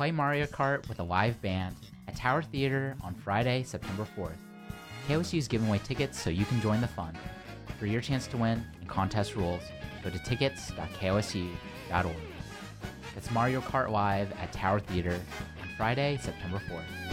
play Mario Kart with a live band at Tower Theater on Friday, September 4th. KOSU is giving away tickets so you can join the fun. For your chance to win and contest rules, go to tickets.kosu.org. That's Mario Kart Live at Tower Theater on Friday, September 4th.